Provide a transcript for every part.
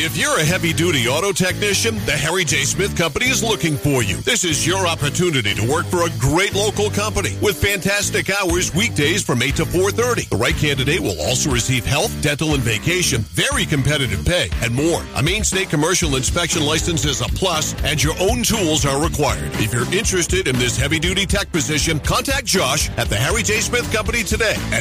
If you're a heavy-duty auto technician, the Harry J. Smith Company is looking for you. This is your opportunity to work for a great local company with fantastic hours weekdays from 8 to 4:30. The right candidate will also receive health, dental, and vacation, very competitive pay, and more. A Maine State commercial inspection license is a plus, and your own tools are required. If you're interested in this heavy-duty tech position, contact Josh at the Harry J. Smith Company today at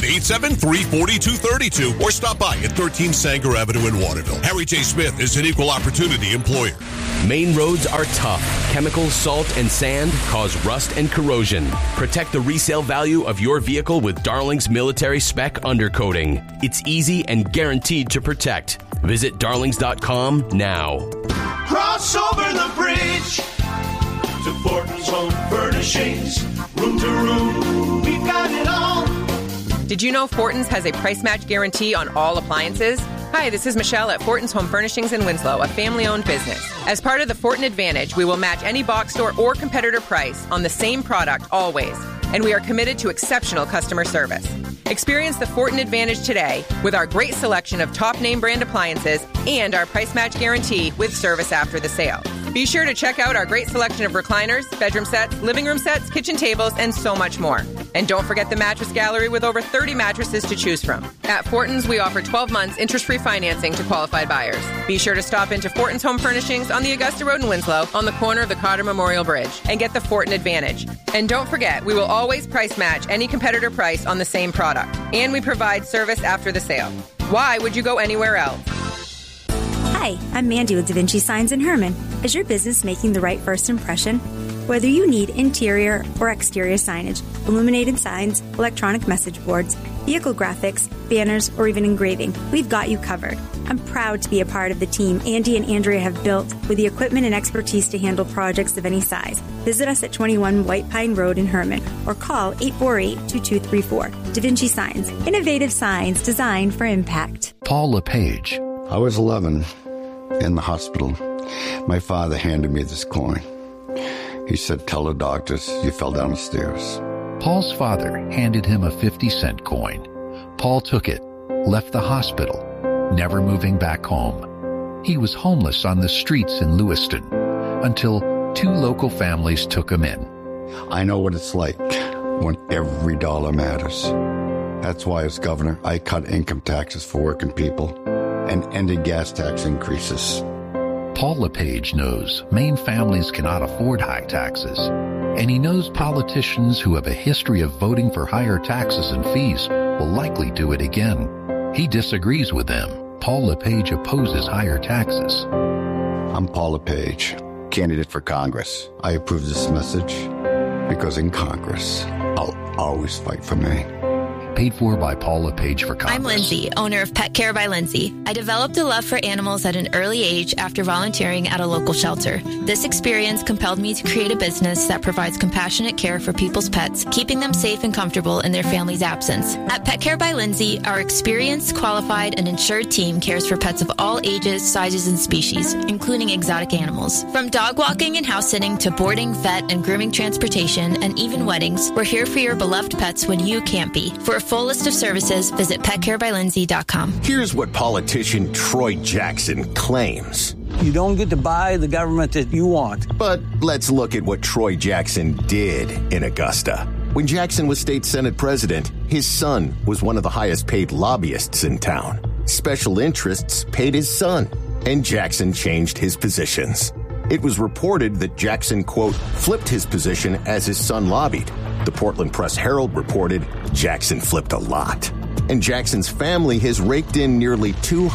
873-4232 or stop by at 13 Sanger Avenue in Waterville. Harry J. Smith is an equal opportunity employer. Main roads are tough. Chemicals, salt, and sand cause rust and corrosion. Protect the resale value of your vehicle with Darling's Military Spec Undercoating. It's easy and guaranteed to protect. Visit darlings.com now. Cross over the bridge to Fortin's Home Furnishings. Room to room, we've got it all. Did you know Fortin's has a price match guarantee on all appliances? Hi, this is Michelle at Fortin's Home Furnishings in Winslow, a family-owned business. As part of the Fortin Advantage, we will match any box store or competitor price on the same product always, and we are committed to exceptional customer service. Experience the Fortin Advantage today with our great selection of top name brand appliances and our price match guarantee with service after the sale. Be sure to check out our great selection of recliners, bedroom sets, living room sets, kitchen tables, and so much more. And don't forget the mattress gallery with over 30 mattresses to choose from. At Fortin's, we offer 12 months interest-free financing to qualified buyers. Be sure to stop into Fortin's Home Furnishings on the Augusta Road in Winslow on the corner of the Cotter Memorial Bridge and get the Fortin Advantage. And don't forget, we will always price match any competitor price on the same product. And we provide service after the sale. Why would you go anywhere else? Hi, I'm Mandy with Da Vinci Signs in Herman. Is your business making the right first impression? Whether you need interior or exterior signage, illuminated signs, electronic message boards, vehicle graphics, banners, or even engraving, we've got you covered. I'm proud to be a part of the team Andy and Andrea have built with the equipment and expertise to handle projects of any size. Visit us at 21 White Pine Road in Herman or call 848-2234. Da Vinci Signs, innovative signs designed for impact. Paul LePage. I was 11 in the hospital. My father handed me this coin. He said, "Tell the doctors you fell down the stairs." Paul's father handed him a 50-cent coin. Paul took it, left the hospital, never moving back home. He was homeless on the streets in Lewiston until 2 local families took him in. I know what it's like when every dollar matters. That's why as governor, I cut income taxes for working people and ended gas tax increases. Paul LePage knows Maine families cannot afford high taxes, and he knows politicians who have a history of voting for higher taxes and fees will likely do it again. He disagrees with them. Paul LePage opposes higher taxes. I'm Paul LePage, candidate for Congress. I approve this message because in Congress, I'll always fight for Maine. Paid for by Paul LePage for Congress. I'm Lindsay, owner of Pet Care by Lindsay. I developed a love for animals at an early age after volunteering at a local shelter. This experience compelled me to create a business that provides compassionate care for people's pets, keeping them safe and comfortable in their family's absence. At Pet Care by Lindsay, our experienced, qualified, and insured team cares for pets of all ages, sizes, and species, including exotic animals. From dog walking and house sitting to boarding, vet, and grooming transportation, and even weddings, we're here for your beloved pets when you can't be. For a full list of services, visit petcarebylindsay.com. Here's what politician Troy Jackson claims. You don't get to buy the government that you want. But let's look at what Troy Jackson did in Augusta. When Jackson was state Senate president, his son was one of the highest paid lobbyists in town. Special interests paid his son, and Jackson changed his positions. It was reported that Jackson, quote, flipped his position as his son lobbied. The Portland Press-Herald reported Jackson flipped a lot. And Jackson's family has raked in nearly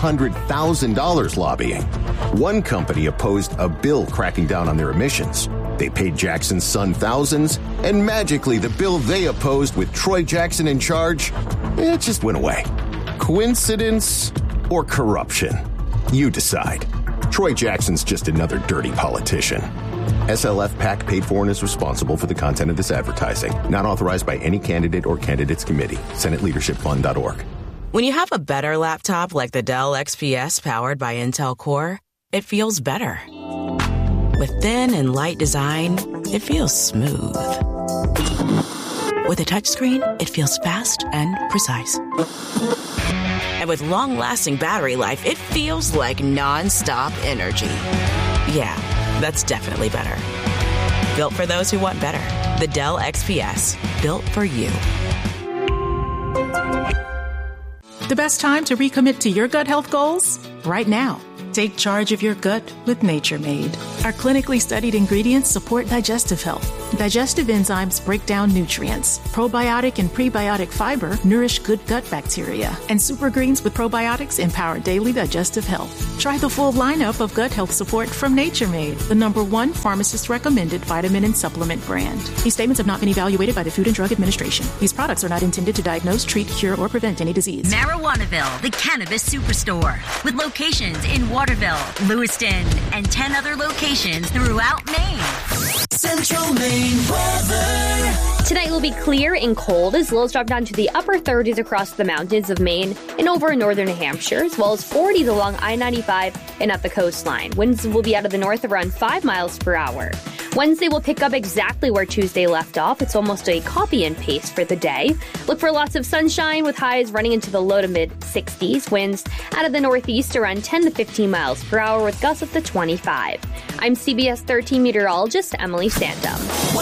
$200,000 lobbying. One company opposed a bill cracking down on their emissions. They paid Jackson's son thousands, and magically the bill they opposed with Troy Jackson in charge, it just went away. Coincidence or corruption? You decide. Troy Jackson's just another dirty politician. SLF PAC paid for and is responsible for the content of this advertising. Not authorized by any candidate or candidates committee. SenateLeadershipFund.org. When you have a better laptop like the Dell XPS powered by Intel Core, it feels better. With thin and light design, it feels smooth. With a touchscreen, it feels fast and precise. And with long-lasting battery life, it feels like non-stop energy. Yeah, that's definitely better. Built for those who want better. The Dell XPS. Built for you. The best time to recommit to your gut health goals? Right now. Take charge of your gut with Nature Made. Our clinically studied ingredients support digestive health. Digestive enzymes break down nutrients. Probiotic and prebiotic fiber nourish good gut bacteria. And super greens with probiotics empower daily digestive health. Try the full lineup of gut health support from Nature Made, the #1 pharmacist-recommended vitamin and supplement brand. These statements have not been evaluated by the Food and Drug Administration. These products are not intended to diagnose, treat, cure, or prevent any disease. Marijuanaville, the cannabis superstore, with locations in Waterville, Lewiston, and 10 other locations throughout Maine. Central Maine weather. Tonight will be clear and cold as lows drop down to the upper 30s across the mountains of Maine and over northern New Hampshire, as well as 40s along I-95 and up the coastline. Winds will be out of the north around 5 miles per hour. Wednesday will pick up exactly where Tuesday left off. It's almost a copy and paste for the day. Look for lots of sunshine with highs running into the low to mid 60s. Winds out of the northeast around 10 to 15 miles per hour with gusts up to 25. I'm CBS 13 meteorologist Emily Sandum.